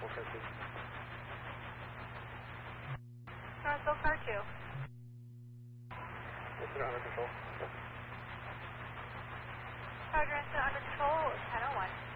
452. Northville car 2. Incident under control. Roger, incident under control, 1001.